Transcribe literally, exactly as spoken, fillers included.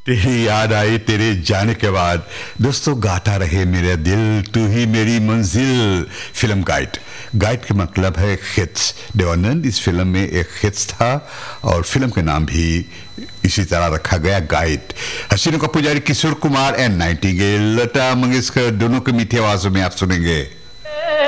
तेरी याद आई तेरे जाने के बाद। दोस्तों, गाता रहे मेरा दिल, तू ही मेरी मंजिल। Film guide. गाइड का मतलब है खित्स। देवानंद इस फिल्म में एक खित्स था और फिल्म का नाम भी इसी तरह रखा गया, गाइड। हसीनों का पुजारी किशोर कुमार एंड नाइटिंगेल, लता मंगेशकर दोनों के मीठी आवाजों में आप सुनेंगे।